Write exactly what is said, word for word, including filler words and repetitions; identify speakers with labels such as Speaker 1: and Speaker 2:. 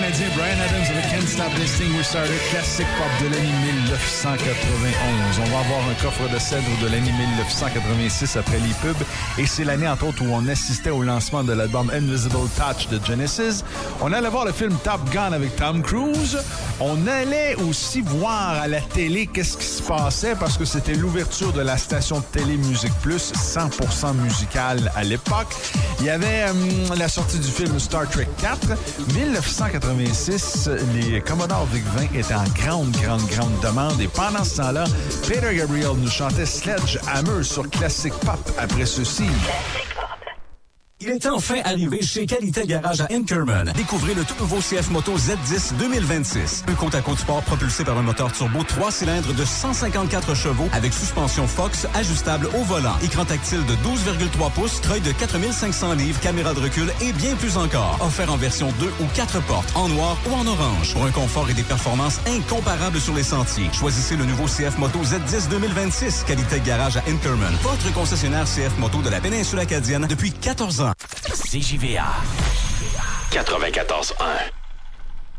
Speaker 1: Canadien Bryan Adams avec Can't Stop This Thing We Started, classique pop de l'année dix-neuf cent quatre-vingt-onze. On va avoir un coffre de cèdre de l'année dix-neuf cent quatre-vingt-six après les pubs, et c'est l'année entre autres où on assistait au lancement de l'album Invisible Touch de Genesis. On allait voir le film Top Gun avec Tom Cruise. On allait aussi voir à la télé qu'est-ce qui se passait parce que c'était l'ouverture de la station de télé Musique Plus, cent pour cent musicale à l'époque. Il y avait hum, la sortie du film Star Trek quatre. dix-neuf cent quatre-vingt-six, les Commodore V I C vingt étaient en grande, grande, grande demande. Et pendant ce temps-là, Peter Gabriel nous chantait Sledgehammer sur Classic Pop après ceci.
Speaker 2: Il est enfin arrivé chez Qualité Garage à Inkerman. Découvrez le tout nouveau C F Moto Z dix deux mille vingt-six. Un compte à côte sport propulsé par un moteur turbo trois cylindres de cent cinquante-quatre chevaux avec suspension Fox ajustable au volant. Écran tactile de douze virgule trois pouces, treuil de quatre mille cinq cents livres, caméra de recul et bien plus encore. Offert en version deux ou quatre portes, en noir ou en orange. Pour un confort et des performances incomparables sur les sentiers. Choisissez le nouveau C F Moto Z dix deux mille vingt-six. Qualité Garage à Inkerman. Votre concessionnaire C F Moto de la péninsule acadienne depuis quatorze ans.
Speaker 3: C J V A quatre-vingt-quatorze un.